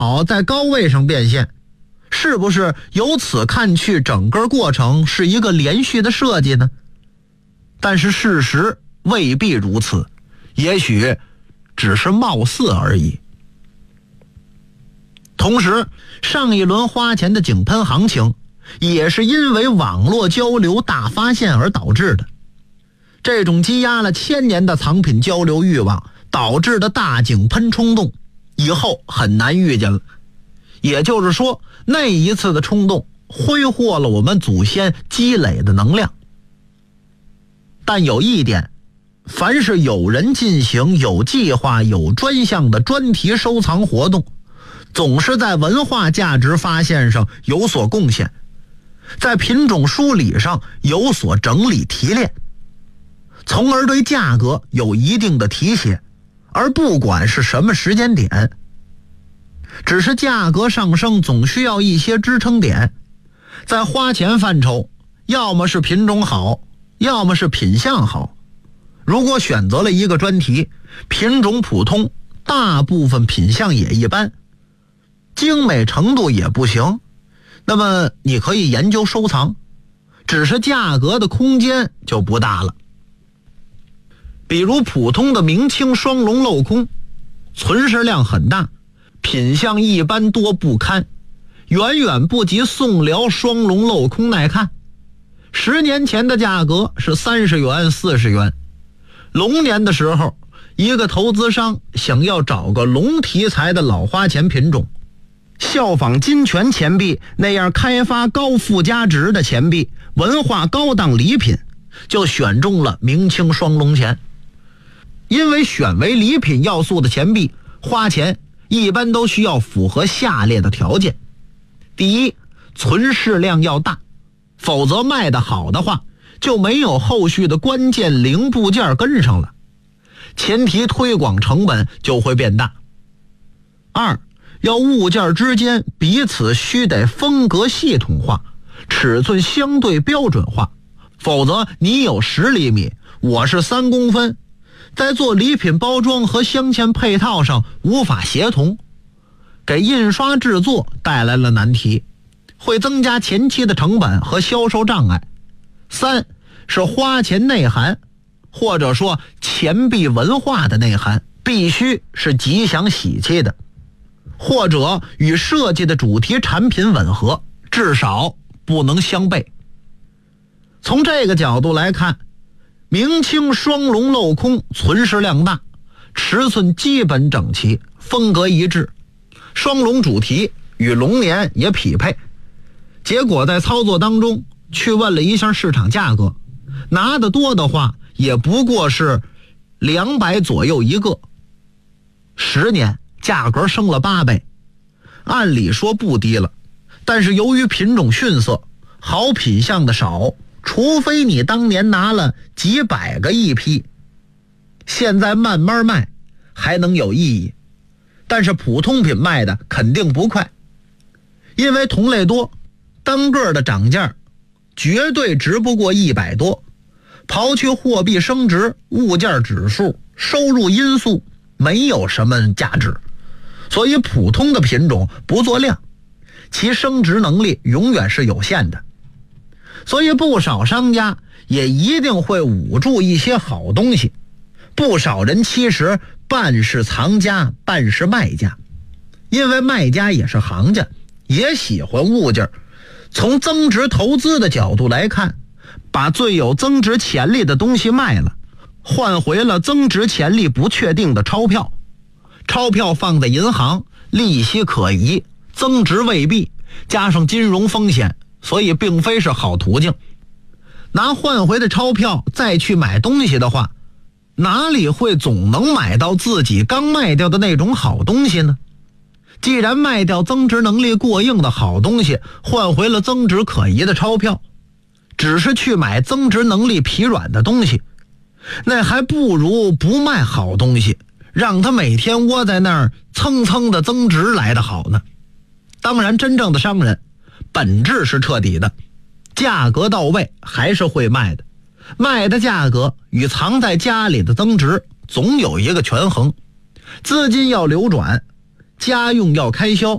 在高位上变现，是不是由此看去整个过程是一个连续的设计呢？但是事实未必如此，也许只是貌似而已。同时，上一轮花钱的井喷行情也是因为网络交流大发现而导致的。这种积压了1000年的藏品交流欲望导致的大井喷冲动，以后很难遇见了。也就是说，那一次的冲动挥霍了我们祖先积累的能量。但有一点，凡是有人进行有计划有专项的专题收藏活动，总是在文化价值发现上有所贡献，在品种梳理上有所整理提炼，从而对价格有一定的提携，而不管是什么时间点。只是价格上升总需要一些支撑点，在花钱范畴，要么是品种好，要么是品相好。如果选择了一个专题，品种普通，大部分品相也一般，精美程度也不行，那么你可以研究收藏，只是价格的空间就不大了。比如普通的明清双龙镂空，存世量很大，品相一般多不堪，远远不及宋辽双龙镂空耐看。10年前的价格是30元40元。龙年的时候，一个投资商想要找个龙题材的老花钱品种，效仿金泉钱币那样开发高附加值的钱币，文化高档礼品，就选中了明清双龙钱。因为选为礼品要素的钱币，花钱一般都需要符合下列的条件。第一，存世量要大，否则卖得好的话，就没有后续的关键零部件跟上了，前提推广成本就会变大。二，要物件之间彼此须得风格系统化，尺寸相对标准化，否则你有10厘米，我是3公分，在做礼品包装和镶嵌配套上无法协同，给印刷制作带来了难题，会增加前期的成本和销售障碍。3是花钱内涵，或者说钱币文化的内涵必须是吉祥喜气的，或者与设计的主题产品吻合，至少不能相悖。从这个角度来看，明清双龙镂空存世量大，尺寸基本整齐，风格一致，双龙主题与龙年也匹配。结果在操作当中去问了一下市场价格，拿得多的话也不过是200左右一个，10年价格升了8倍，按理说不低了，但是由于品种逊色，好品相的少，除非你当年拿了几百个一批，现在慢慢卖还能有意义，但是普通品卖的肯定不快，因为同类多，单个的涨价绝对值不过100多，刨去货币升值、物件指数、收入因素，没有什么价值，所以普通的品种不做量，其升值能力永远是有限的。所以不少商家也一定会捂住一些好东西，不少人其实半是藏家半是卖家，因为卖家也是行家，也喜欢物件。从增值投资的角度来看，把最有增值潜力的东西卖了，换回了增值潜力不确定的钞票，钞票放在银行，利息可疑，增值未必，加上金融风险，所以并非是好途径。拿换回的钞票再去买东西的话，哪里会总能买到自己刚卖掉的那种好东西呢？既然卖掉增值能力过硬的好东西，换回了增值可疑的钞票，只是去买增值能力疲软的东西，那还不如不卖好东西，让他每天窝在那儿蹭蹭的增值来得好呢。当然，真正的商人本质是彻底的，价格到位还是会卖的，卖的价格与藏在家里的增值总有一个权衡，资金要流转， 家用要开销